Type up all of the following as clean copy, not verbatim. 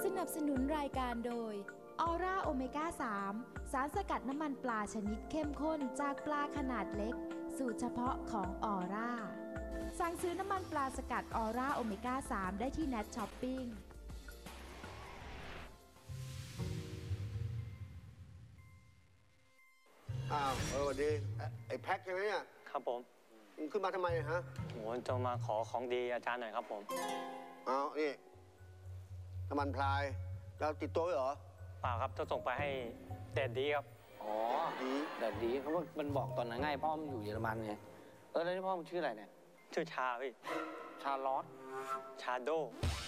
นับสนุนรายการโดยออร่าโอเมก้า3สารสกัดน้ำมันปลาชนิดเข้มข้นจากปลาขนาดเล็กสูตรเฉพาะของออร่าสั่งซื้อน้ำมันปลาสกัดออร่าโอเมก้า3ได้ที่เน็ตช้อปปิ้งสวัสดีไอ้แพ็คใช่ไหมเนี่ยครับผมมึงขึ้นมาทำไมฮะโหจะมาขอของดีอาจารย์หน่อยครับผมนี่น้ำมันพลายเราติดตัวไว้เหรอเปล่าครับจะส่งไปให้แดดดีครับอ๋อดีแดดดีเขามันบอกตอนนั้นง่ายพ่อมันอยู่เยอรมันไงแล้วนี่พ่อมันชื่ออะไรเนี่ยชื่อชาพี่ชาลอตชาโด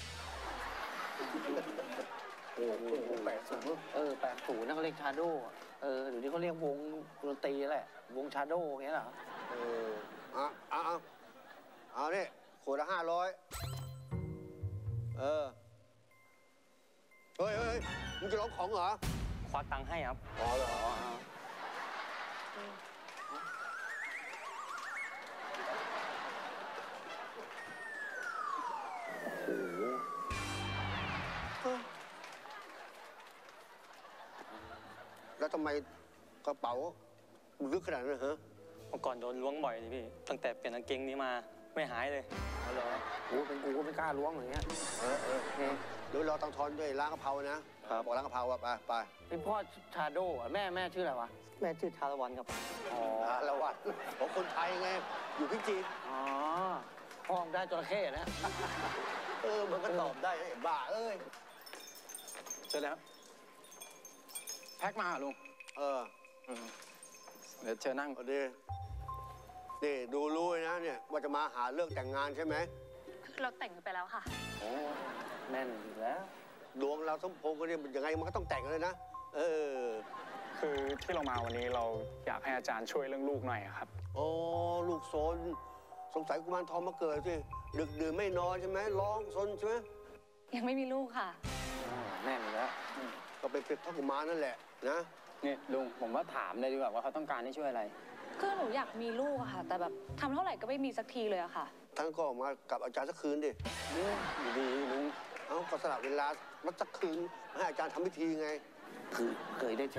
โอ้โห80นะเขาเรียกชาโดเดี๋ยวนี้เขาเรียกวงดนตรีแหละวงชาโดอย่างเงี้ยเหรอเอาเนี่ยขวดละ500เฮ้ยมึงจะร้องของเหรอคว้าตังค์ให้ครับอ๋อเหรอแล้วทำไมกระเป๋าลึกขนาดนั้นฮะเมื่อก่อนโดนล้วงบ่อยเลยพี่ตั้งแต่เปลี่ยนกางเกงนี้มาไม่หายเลยเหรอเป็นกูก็ไม่กล้าล้วงอย่างเงี้ยเดี๋ยวรอตังทอนด้วยร้านกะเพรานะบอกร้านกะเพราไปเป็นพ่อชาโดแม่ชื่ออะไรวะแม่ชื่อชาละวันครับชาละวันของคนไทยไงอยู่พิจิตรพ่อได้จระเข้นะมันก็ตอบได้บ้าเอ้ยเสร็จแล้วแพ็คมาลุงเดี๋ยวเชิญนั่งพอดีนี่ดูรู้นะเนี่ยว่าจะมาหาเรื่องแต่งงานใช่ไหมเราแต่งกันไปแล้วค่ะโอ้แน่นอยู่แล้วดวงเราสมพงษ์กันเนี่ยยังไงมันก็ต้องแต่งกันเลยนะคือที่เรามาวันนี้เราอยากให้อาจารย์ช่วยเรื่องลูกหน่อยครับลูกซนสงสัยกุมารทองมาเกิดสิดึกดื่นไม่นอนใช่ไหมร้องซนใช่ไหมยังไม่มีลูกค่ะแน่นอยู่แล้วก็เป็นพระกุมารนั่นแหละนะนี่ลุงผมว่าถามเลยดีกว่าว่าเขาต้องการให้ช่วยอะไรคือหนูอยากมีลูกอะค่ะแต่แบบทำเท่าไหร่ก็ไม่มีสักทีเลยอะค่ะท่านก็มากับอาจารย์สักคืนดิดีลุงก็สลับเวลาสักคืนให้อาจารย์ทำพิธีไงคือเคยได้เท